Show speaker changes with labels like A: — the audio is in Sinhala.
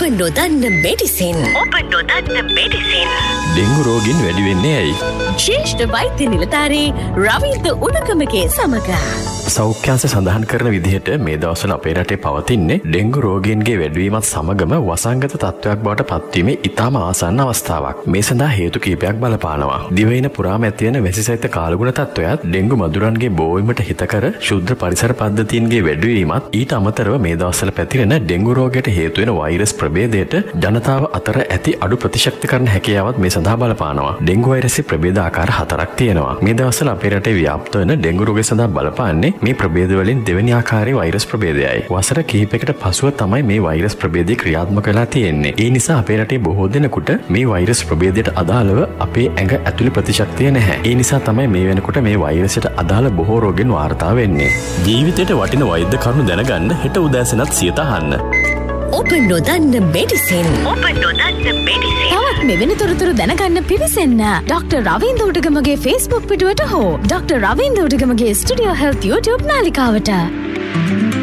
A: ඔබ නොදන්න මෙඩිසින්.
B: ඩෙංගු රෝගීන් වැඩි වෙන්නේ ඇයි?
A: ශ්‍රේෂ්ඨ වෛද්‍ය නිලධාරී රවීන්ද්‍ර උණකමගේ සමග.
B: සෞඛ්‍යාංශ සඳහන් කරන විදිහට මේ දවස්වල අපේ රටේ පවතින්නේ ඩෙංගු රෝගීන්ගේ වැඩිවීමත් සමගම වසංගත තත්ත්වයක් බවට පත්වීමේ ඉතාම ආසන්න අවස්ථාවක්. මේ සඳහා හේතු කිහිපයක් බලපානවා. දිවයින පුරාම ඇතිවන වැසිසහිත කාලගුණ තත්ත්වයත් ඩෙංගු මදුරන්ගේ බෝවීමට හිතකර ශුද්ධ පරිසර පද්ධතීන්ගේ වැඩිවීමත් ඊට අමතරව මේ දවස්වල පැතිරෙන ඩෙංගු රෝගයට හේතු වෙන වෛරස් ප්‍රභේදයට ජනතාව අතර ඇති අඩු ප්‍රතිශක්තිකරණ හැකියාවත් මේ සඳහා බලපානවා. ඩෙංගු වෛරසයේ ප්‍රභේද ආකාර 4ක් තියෙනවා. මේ දවස්වල අපේ රටේ ව්‍යාප්ත වෙන ඩෙංගු රෝගය සඳහා බලපාන්නේ මේ ප්‍රභේද වලින් දෙවෙනි ආකාරයේ වෛරස් ප්‍රභේදයයි. වසර කිහිපයකට පසුව තමයි මේ වෛරස් ප්‍රභේදය ක්‍රියාත්මක වෙලා තියෙන්නේ. ඒ නිසා අපේ රටේ බොහෝ දෙනෙකුට මේ වෛරස් ප්‍රභේදයට අදාළව අපේ ඇඟ ඇතුළේ ප්‍රතිශක්තිය නැහැ. ඒ නිසා තමයි මේ වෙනකොට මේ වෛරසයට අදාළ බොහෝ රෝගීන් වාර්තා වෙන්නේ. ජීවිතයට වටින වෛද්‍ය කරුණු දැනගන්න හෙට උදෑසනත් සියත අහන්න.
A: ඔබ නොදන්න මෙඩිසින්.
C: තවත් මෙවැනි තොරතුරු දැනගන්න පිවිසෙන්න ඩොක්ටර් රවීන්ද්‍ර උඩගමගේ Facebook පිටුවට හෝ doctor Ravindra උඩගමගේ studio health YouTube නාලිකාවට.